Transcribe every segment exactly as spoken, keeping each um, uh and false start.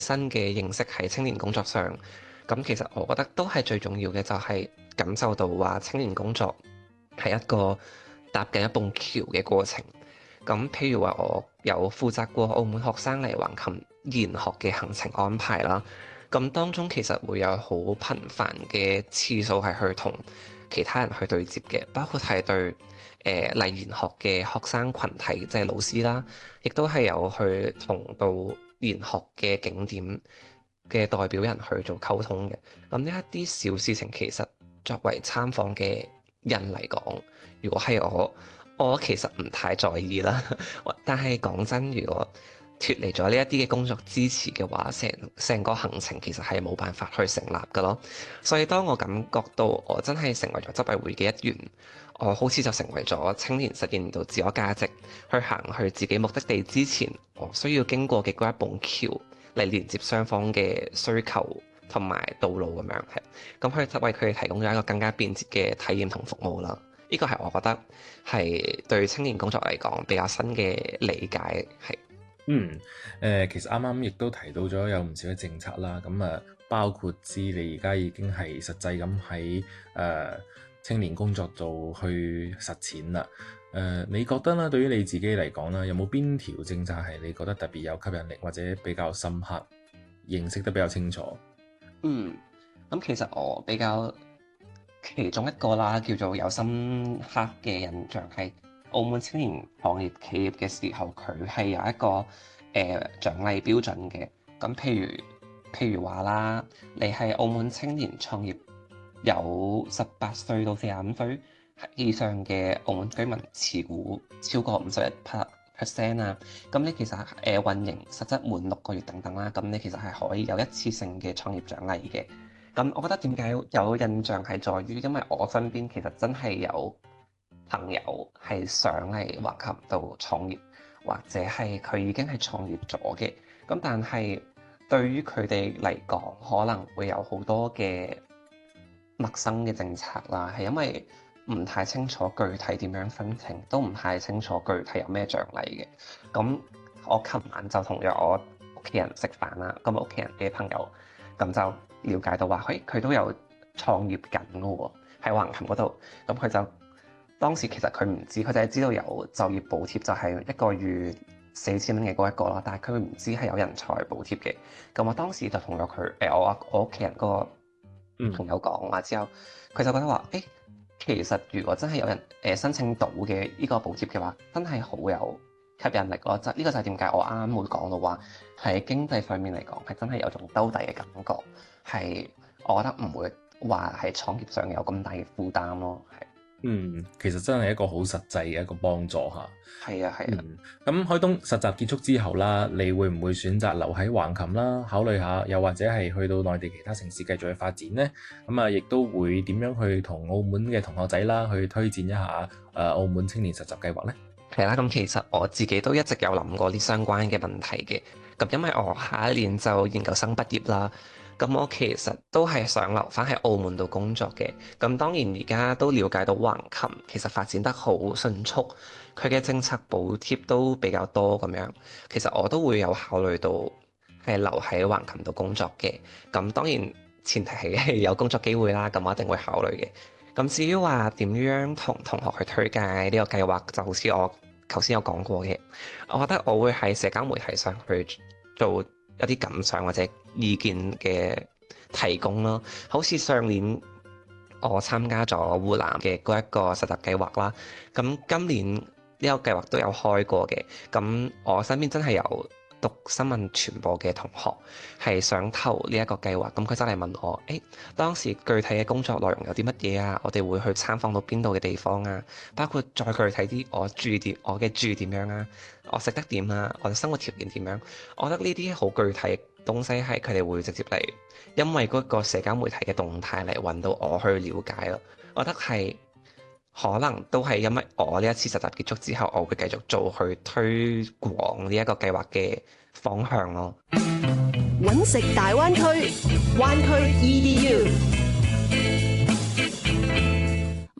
新嘅認識喺青年工作上。咁其實我覺得都係最重要嘅，就係感受到話青年工作係一個搭緊一棟橋嘅過程。咁譬如話，我有負責過澳門學生嚟橫琴研學嘅行程安排啦。咁當中其實會有好頻繁嘅次數係去同其他人去對接嘅，包括係對誒嚟研學嘅學生群體，即係老師啦，亦都係有去同到研學嘅景點嘅代表人去做溝通嘅。咁呢一啲小事情，其實作為參訪嘅人嚟講，如果係我，我其實唔太在意啦。但係講真，如果脫離咗呢一啲嘅工作支持嘅話，成成個行程其實係冇辦法去成立㗎咯。所以當我感覺到我真係成為咗執委會嘅一員，我好似就成為咗青年實現到自我價值，去行去自己目的地之前，我需要經過嘅嗰一埲橋嚟連接雙方嘅需求同埋道路咁樣，係咁去為佢哋提供咗一個更加便捷嘅體驗同服務啦。呢個係我覺得係對青年工作嚟講比較新嘅理解係。 嗯，誒、呃，其實啱啱亦都提到咗有唔少嘅政策啦，咁啊，包括知你而家已經係實際咁喺誒青年工作做去實踐啦。誒、呃，你覺得咧，對於你自己嚟講咧，有冇邊條政策係你覺得特別有吸引力，或者比較深刻，認識得比較清楚？ 嗯，咁其實我比較其中一個啦，叫做有深刻嘅印象係澳門青年創業企業嘅時候，佢係有一個誒、呃、獎勵標準嘅。咁譬如譬如話啦，你係澳門青年創業有十八歲到四十五歲以上嘅澳門居民持股超過五十一 percent 啊，咁你其實誒、呃、運營實質滿六個月等等啦，咁你其實係可以有一次性嘅創業獎勵嘅。咁我覺得點解有印象係在於，因為我身邊其實真係有朋友係想嚟橫琴度創業，或者係佢已經係創業咗嘅。咁但係對於佢哋嚟講，可能會有好多嘅陌生嘅政策啦，係因為唔太清楚具體點樣申請，都唔太清楚具體有咩獎勵嘅。咁我琴晚就同咗我屋企人食飯啦，咁屋企人嘅朋友咁就了解到話，嘿，佢都有創業緊嘅喎，喺橫琴嗰度。咁佢就當時其實佢唔知，佢就係知道有就業補貼，就係一個月四千蚊嘅嗰一個啦。但係佢唔知係有人才補貼嘅。咁我當時就同咗佢誒我我屋企人嗰個朋友講話之後，佢就覺得話，誒、欸，其實如果真係有人誒申請到嘅呢個補貼嘅話，真係好有吸引力咯。就呢個就係點解我啱啱會講到話喺經濟上面嚟講係真係有種兜底嘅感覺，係我覺得唔會話喺創業上有咁大嘅負擔咯。係。 嗯，其實真係一個好實際嘅一個幫助嚇。 係啊，係啊。 咁、嗯、開東實習結束之後啦，你會唔會選擇留喺橫琴啦？考慮下，又或者係去到內地其他城市繼續去發展呢？咁啊，亦都會點樣去同澳門嘅同學仔啦去推薦一下誒、呃、澳門青年實習計劃呢？ 係啦，咁其實我自己都一直有諗過啲相關嘅問題嘅。咁因為我下一年就研究生畢業啦。咁我其實都係想留翻喺澳門度工作嘅。咁當然而家都了解到橫琴其實發展得好迅速，佢嘅政策補貼都比較多咁樣。其實我都會有考慮到係留喺橫琴度工作嘅。咁當然前提係有工作機會啦，咁我一定會考慮嘅。咁至於話點樣同同學去推介呢個計劃，就好似我頭先有講過嘅，我覺得我會喺社交媒體上去做一啲感想或者意見嘅提供咯。好似上年我參加咗湖南嘅嗰一個實習計劃啦，咁今年呢個計劃都有開過嘅。咁我身邊真係有讀新聞傳播嘅同學係想投呢一個計劃，咁佢就嚟問我，誒、欸、當時具體嘅工作內容有啲乜嘢啊？我哋會去參訪到邊度嘅地方啊？包括再具體啲，我住點，我嘅住點樣啊？我食得點啊？我嘅生活條件點樣？我覺得呢啲好具體嘅東西係佢哋會直接嚟，因為嗰個社交媒體嘅動態嚟揾到我去了解咯。我覺得係。可能都係因為我呢一次實習結束之後，我會繼續做去推廣呢一個計劃嘅方向咯。 揾食大灣區，灣區 E D U。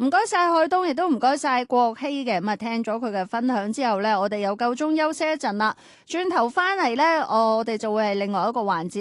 唔該晒海東，亦都唔該晒國希嘅。咁啊，聽咗佢嘅分享之後咧，我哋又夠鐘休息一陣啦。轉頭翻嚟咧，我哋就會係另外一個環節。